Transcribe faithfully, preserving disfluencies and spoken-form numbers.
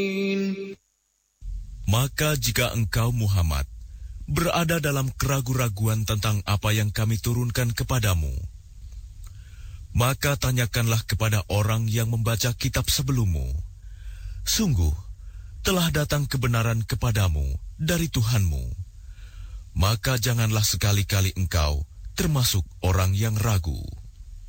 Maka jika engkau Muhammad berada dalam keraguan-raguan tentang apa yang kami turunkan kepadamu, maka tanyakanlah kepada orang yang membaca kitab sebelummu. Sungguh, telah datang kebenaran kepadamu dari Tuhanmu. Maka janganlah sekali-kali engkau termasuk orang yang ragu.